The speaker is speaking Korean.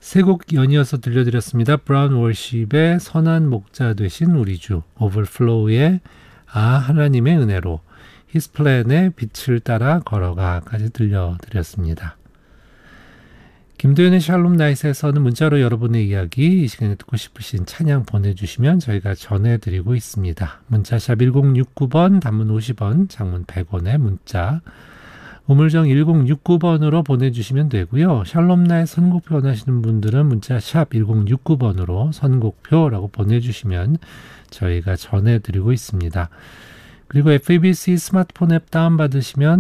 세 곡 연이어서 들려드렸습니다. 브라운 월십의 선한 목자 되신 우리 주, 오버플로우의 하나님의 은혜로, 히스플랜의 빛을 따라 걸어가까지 들려드렸습니다. 김도현의 샬롬 나잇에서는 문자로 여러분의 이야기, 이 시간에 듣고 싶으신 찬양 보내주시면 저희가 전해드리고 있습니다. 문자샵 1069번, 단문 50원, 장문 100원의 문자, 우물정 1069번으로 보내주시면 되고요. 샬롬 나잇 선곡표 원하시는 분들은 문자샵 1069번으로 선곡표라고 보내주시면 저희가 전해드리고 있습니다. 그리고 FABC 스마트폰 앱 다운받으시면